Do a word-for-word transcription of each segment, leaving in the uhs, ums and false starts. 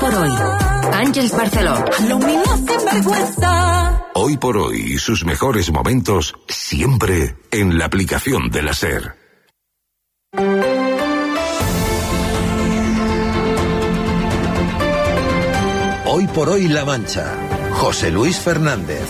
por hoy. Ángeles Barceló. Lo mismo sin vergüenza. Hoy por hoy, sus mejores momentos siempre en la aplicación de la SER. Hoy por hoy La Mancha. José Luis Fernández.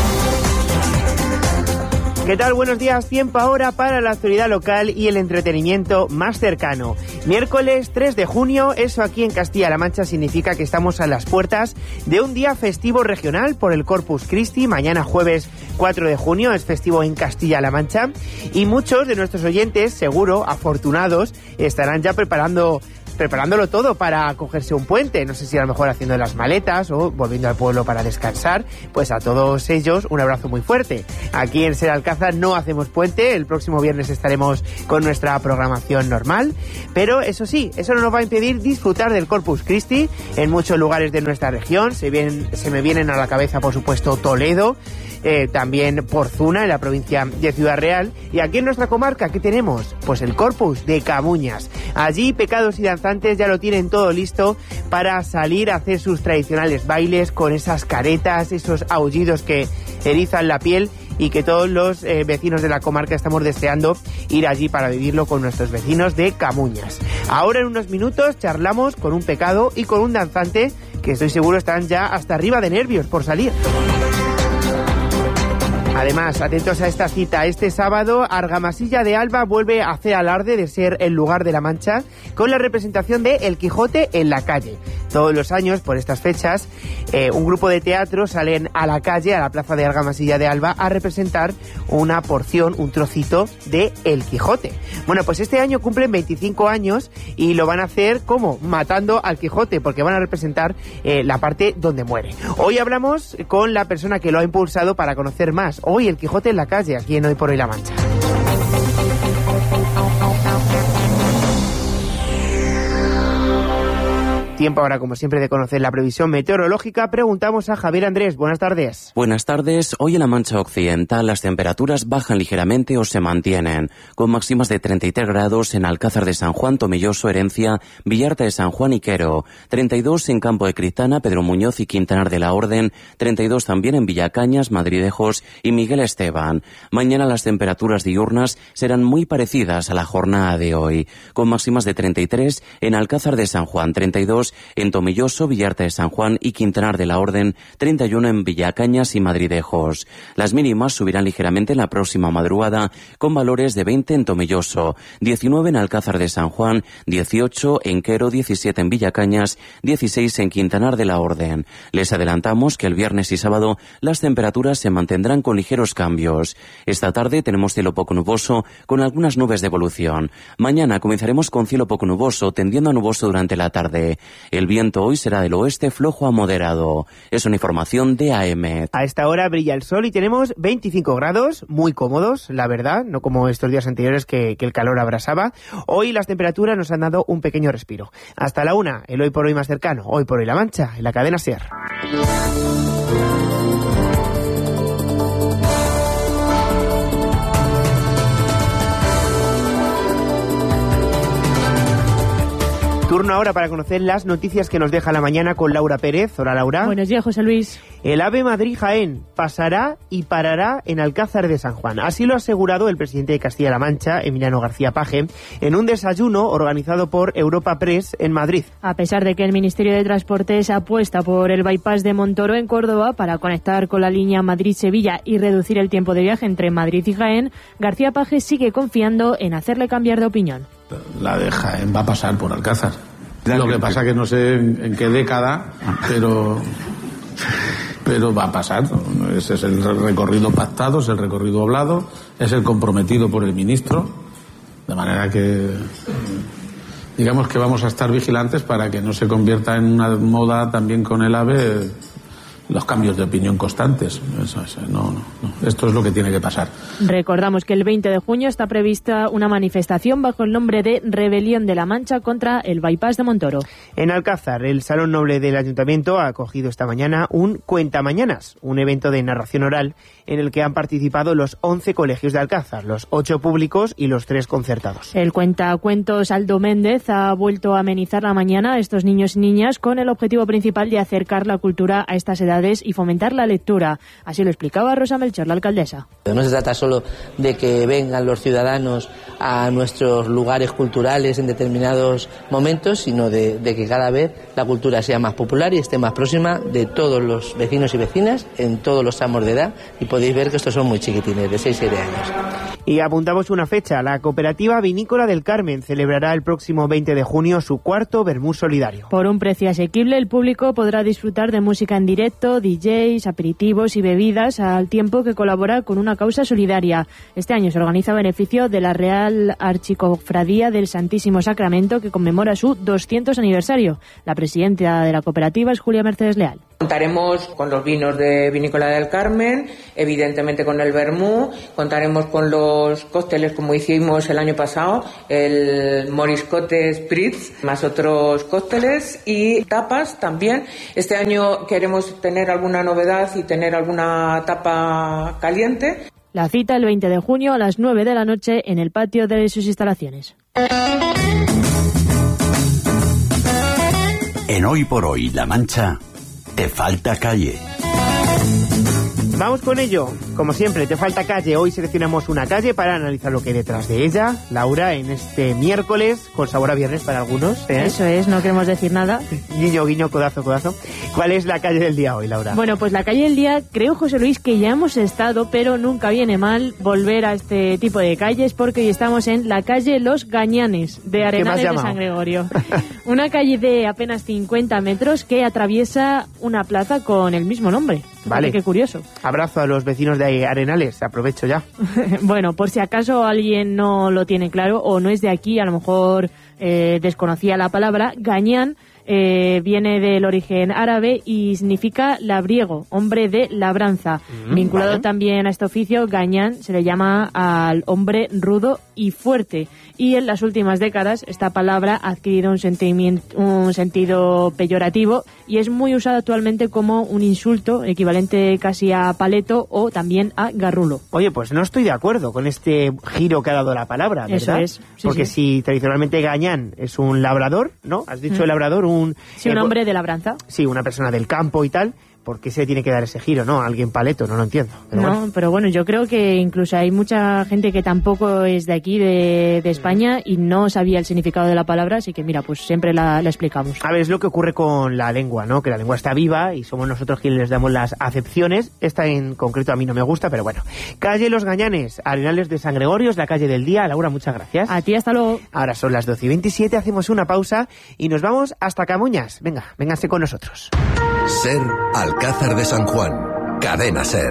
¿Qué tal? Buenos días. Tiempo ahora para la actualidad local y el entretenimiento más cercano. Miércoles tres de junio, eso aquí en Castilla-La Mancha significa que estamos a las puertas de un día festivo regional por el Corpus Christi. Mañana jueves cuatro de junio es festivo en Castilla-La Mancha y muchos de nuestros oyentes, seguro, afortunados, estarán ya preparando... preparándolo todo para cogerse un puente, no sé si a lo mejor haciendo las maletas o volviendo al pueblo para descansar. Pues a todos ellos un abrazo muy fuerte. Aquí en Ser Alcázar no hacemos puente, el próximo viernes estaremos con nuestra programación normal, pero eso sí, eso no nos va a impedir disfrutar del Corpus Christi en muchos lugares de nuestra región. Se, vienen, se me vienen a la cabeza, por supuesto, Toledo, eh, también Porzuna, en la provincia de Ciudad Real, y aquí en nuestra comarca, ¿qué tenemos? Pues el Corpus de Camuñas. Allí Pecados y Danzantes ya lo tienen todo listo para salir a hacer sus tradicionales bailes con esas caretas, esos aullidos que erizan la piel y que todos los eh, vecinos de la comarca estamos deseando ir allí para vivirlo con nuestros vecinos de Camuñas. Ahora en unos minutos charlamos con un pecado y con un danzante que estoy seguro están ya hasta arriba de nervios por salir. Además, atentos a esta cita, este sábado Argamasilla de Alba vuelve a hacer alarde de ser el lugar de la Mancha con la representación de El Quijote en la calle. Todos los años, por estas fechas, eh, un grupo de teatro salen a la calle, a la plaza de Argamasilla de Alba, a representar una porción, un trocito de El Quijote. Bueno, pues este año cumplen veinticinco años y lo van a hacer, ¿cómo? Matando al Quijote, porque van a representar eh, la parte donde muere. Hoy hablamos con la persona que lo ha impulsado para conocer más. Hoy El Quijote en la calle, aquí en Hoy por Hoy La Mancha. Tiempo ahora, como siempre, de conocer la previsión meteorológica. Preguntamos a Javier Andrés. Buenas tardes. Buenas tardes. Hoy en la Mancha Occidental las temperaturas bajan ligeramente o se mantienen, con máximas de treinta y tres grados en Alcázar de San Juan, Tomelloso, Herencia, Villarta de San Juan y Quero, treinta y dos en Campo de Cristana, Pedro Muñoz y Quintanar de la Orden, treinta y dos también en Villacañas, Madridejos y Miguel Esteban. Mañana las temperaturas diurnas serán muy parecidas a la jornada de hoy, con máximas de treinta y tres en Alcázar de San Juan, treinta y dos en Tomelloso, Villarta de San Juan y Quintanar de la Orden, treinta y uno en Villacañas y Madridejos. Las mínimas subirán ligeramente en la próxima madrugada, con valores de veinte en Tomelloso, diecinueve en Alcázar de San Juan, dieciocho en Quero, diecisiete en Villacañas, dieciséis en Quintanar de la Orden. Les adelantamos que el viernes y sábado las temperaturas se mantendrán con ligeros cambios. Esta tarde tenemos cielo poco nuboso con algunas nubes de evolución. Mañana comenzaremos con cielo poco nuboso, tendiendo a nuboso durante la tarde. El viento hoy será del oeste flojo a moderado. Es una información de A M. A esta hora brilla el sol y tenemos veinticinco grados, muy cómodos, la verdad, no como estos días anteriores que, que el calor abrasaba. Hoy las temperaturas nos han dado un pequeño respiro. Hasta la una, el Hoy por Hoy más cercano, Hoy por Hoy La Mancha, en la cadena SER. Turno ahora para conocer las noticias que nos deja la mañana con Laura Pérez. Hola, Laura. Buenos días, José Luis. El AVE Madrid-Jaén pasará y parará en Alcázar de San Juan. Así lo ha asegurado el presidente de Castilla-La Mancha, Emiliano García Paje, en un desayuno organizado por Europa Press en Madrid. A pesar de que el Ministerio de Transportes apuesta por el bypass de Montoro en Córdoba para conectar con la línea Madrid-Sevilla y reducir el tiempo de viaje entre Madrid y Jaén, García Paje sigue confiando en hacerle cambiar de opinión. La de Jaén va a pasar por Alcázar. Lo que pasa que no sé en, en qué década, pero pero va a pasar. Ese es el recorrido pactado, es el recorrido hablado, es el comprometido por el ministro, de manera que digamos que vamos a estar vigilantes para que no se convierta en una moda también con el AVE los cambios de opinión constantes. Eso, eso, no, no, no. Esto es lo que tiene que pasar. Recordamos que el veinte de junio está prevista una manifestación bajo el nombre de Rebelión de la Mancha contra el bypass de Montoro. En Alcázar, el Salón Noble del Ayuntamiento ha acogido esta mañana un Cuentamañanas, un evento de narración oral en el que han participado los once colegios de Alcázar, los ocho públicos y los tres concertados. El cuentacuentos Aldo Méndez ha vuelto a amenizar la mañana a estos niños y niñas con el objetivo principal de acercar la cultura a estas edades y fomentar la lectura. Así lo explicaba Rosa Melchor, la alcaldesa. No se trata solo de que vengan los ciudadanos a nuestros lugares culturales en determinados momentos, sino de, de que cada vez la cultura sea más popular y esté más próxima de todos los vecinos y vecinas en todos los tramos de edad, y podéis ver que estos son muy chiquitines, de seis a siete años. Y apuntamos una fecha. La Cooperativa Vinícola del Carmen celebrará el próximo veinte de junio su cuarto Vermú Solidario. Por un precio asequible, el público podrá disfrutar de música en directo, D Js, aperitivos y bebidas, al tiempo que colabora con una causa solidaria. Este año se organiza a beneficio de la Real Archicofradía del Santísimo Sacramento, que conmemora su doscientos aniversario. La presidenta de la cooperativa es Julia Mercedes Leal. Contaremos con los vinos de Vinícola del Carmen, evidentemente con el vermú, contaremos con los cócteles como hicimos el año pasado, el Moriscote Spritz, más otros cócteles y tapas también. Este año queremos tener alguna novedad y tener alguna tapa caliente. La cita el veinte de junio a las nueve de la noche en el patio de sus instalaciones. En Hoy por Hoy, La Mancha, te falta calle. Vamos con ello. Como siempre, te falta calle. Hoy seleccionamos una calle para analizar lo que hay detrás de ella. Laura, en este miércoles, con sabor a viernes para algunos. ¿eh? Eso es, no queremos decir nada. Guiño, guiño, codazo, codazo. ¿Cuál es la calle del día hoy, Laura? Bueno, pues la calle del día, creo, José Luis, que ya hemos estado, pero nunca viene mal volver a este tipo de calles, porque hoy estamos en la calle Los Gañanes, de Arenales de San Gregorio. Una calle de apenas cincuenta metros que atraviesa una plaza con el mismo nombre. Vale. Qué curioso. Abrazo a los vecinos de Arenales, aprovecho ya. Bueno, por si acaso alguien no lo tiene claro o no es de aquí, a lo mejor eh, desconocía la palabra, Gañán eh, viene del origen árabe y significa labriego, hombre de labranza. Mm, Vinculado vale. también a este oficio, Gañán se le llama al hombre rudo y fuerte. Y en las últimas décadas esta palabra ha adquirido un, sentimiento, un sentido peyorativo y es muy usada actualmente como un insulto equivalente casi a paleto o también a garrulo. Oye, pues no estoy de acuerdo con este giro que ha dado la palabra, ¿verdad? Eso es. Sí, Porque sí. si tradicionalmente Gañán es un labrador, ¿no? ¿Has dicho mm. el labrador? Un, sí, un eh, hombre de labranza. Sí, una persona del campo y tal. ¿Por qué se tiene que dar ese giro, no? Alguien paleto, no lo entiendo. Pero no, bueno. pero bueno, yo creo que incluso hay mucha gente que tampoco es de aquí, de, de España, y no sabía el significado de la palabra, así que mira, pues siempre la, la explicamos. A ver, es lo que ocurre con la lengua, ¿no? Que la lengua está viva y somos nosotros quienes les damos las acepciones. Esta en concreto a mí no me gusta, pero bueno. Calle Los Gañanes, Arenales de San Gregorio, es la calle del día. Laura, muchas gracias. A ti, hasta luego. Ahora son las doce y veintisiete, hacemos una pausa y nos vamos hasta Camuñas. Venga, vénganse con nosotros. Ser, Alcázar de San Juan, Cadena Ser.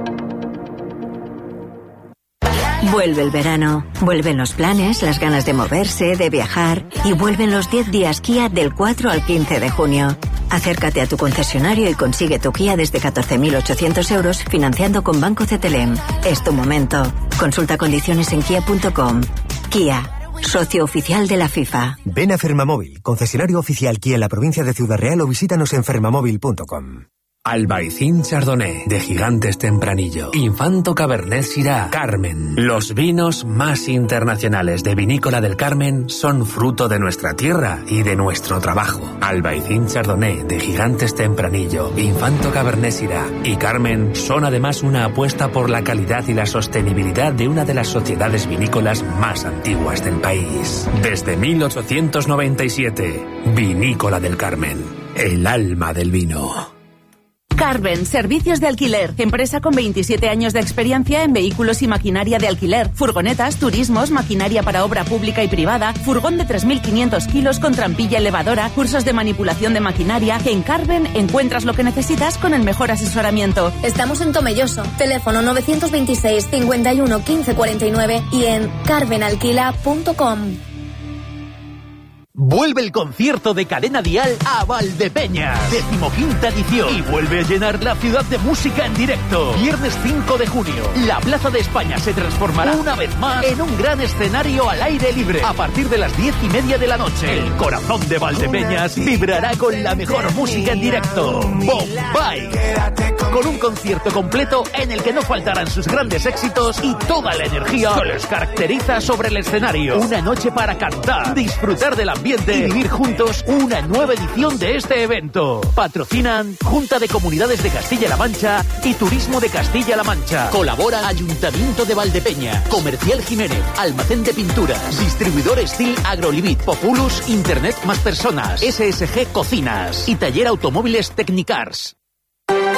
Vuelve el verano, vuelven los planes, las ganas de moverse, de viajar y vuelven los diez días Kia del cuatro al quince de junio. Acércate a tu concesionario y consigue tu Kia desde catorce mil ochocientos euros financiando con Banco C T L M. Es tu momento. Consulta condiciones en kia punto com. Kia, socio oficial de la FIFA. Ven a Fermamóvil, concesionario oficial Kia en la provincia de Ciudad Real, o visítanos en fermamóvil punto com. Albaicín Chardonnay, de Gigantes Tempranillo, Infanto Cabernet Syrah, Carmen. Los vinos más internacionales de Vinícola del Carmen son fruto de nuestra tierra y de nuestro trabajo. Albaicín Chardonnay, de Gigantes Tempranillo, Infanto Cabernet Syrah y Carmen son además una apuesta por la calidad y la sostenibilidad de una de las sociedades vinícolas más antiguas del país. Desde mil ochocientos noventa y siete, Vinícola del Carmen, el alma del vino. Carven, servicios de alquiler. Empresa con veintisiete años de experiencia en vehículos y maquinaria de alquiler. Furgonetas, turismos, maquinaria para obra pública y privada. Furgón de tres mil quinientos kilos con trampilla elevadora. Cursos de manipulación de maquinaria. En Carven encuentras lo que necesitas con el mejor asesoramiento. Estamos en Tomelloso. Teléfono novecientos veintiséis, cincuenta y uno, quince cuarenta y nueve y en carven alquila punto com. Vuelve el concierto de Cadena Dial a Valdepeñas, decimoquinta edición, y vuelve a llenar la ciudad de música en directo. Viernes cinco de junio, la Plaza de España se transformará una vez más en un gran escenario al aire libre. A partir de las diez y media de la noche, el corazón de Valdepeñas vibrará con la mejor música en directo. Bombay, con un concierto completo en el que no faltarán sus grandes éxitos y toda la energía que les caracteriza sobre el escenario. Una noche para cantar, disfrutar de la y vivir juntos una nueva edición de este evento. Patrocinan Junta de Comunidades de Castilla-La Mancha y Turismo de Castilla-La Mancha. Colabora Ayuntamiento de Valdepeñas, Comercial Jiménez, Almacén de Pinturas, Distribuidor Steel Agrolivit, Populus, Internet más Personas, S S G Cocinas y Taller Automóviles Technicars.